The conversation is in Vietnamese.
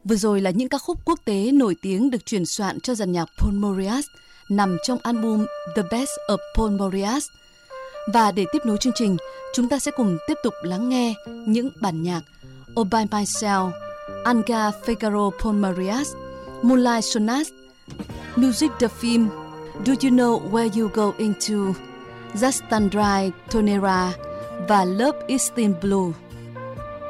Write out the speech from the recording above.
Vừa rồi là những ca khúc quốc tế nổi tiếng được chuyển soạn cho dàn nhạc Paul Mauriat nằm trong album The Best of Paul Mauriat. Và để tiếp nối chương trình, chúng ta sẽ cùng tiếp tục lắng nghe những bản nhạc All By Myself, Anga Figaro Paul Mauriat, Moonlight Sonata, Music the Film, Do You Know Where You Go Into, Just Stand Right, Tonera và Love Is Still Blue.